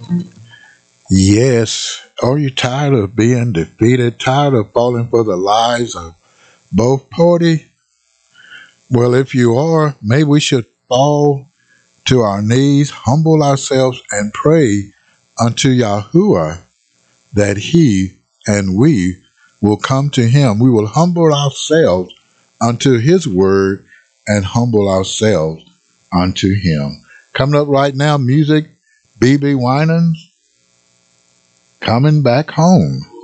Yes. Are you tired of being defeated? Tired of falling for the lies of both parties? Well, if you are, maybe we should fall to our knees, humble ourselves, and pray unto Yahuwah that he and we will come to him. We will humble ourselves unto his word and humble ourselves unto him. Coming up right now, music, BB Winans, Coming Back Home.